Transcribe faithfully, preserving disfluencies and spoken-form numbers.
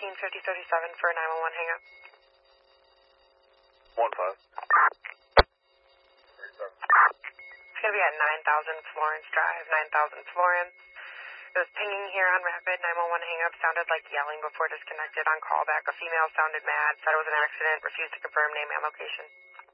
fifteen fifty thirty-seven for a nine one one hang up. One five. It's going to be at nine thousand Florence Drive, nine thousand Florence. It was pinging here on rapid. nine one one hang up sounded like yelling before disconnected. On callback, a female sounded mad, said it was an accident, refused to confirm name and location.